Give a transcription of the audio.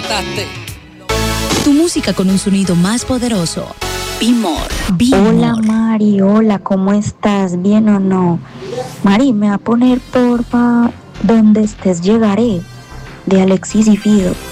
mataste. Tu música con un sonido más poderoso. Be More. Hola Mari, hola, ¿cómo estás? ¿Bien o no? Mari, me va a poner porfa Donde estés llegaré, de Alexis y Fido.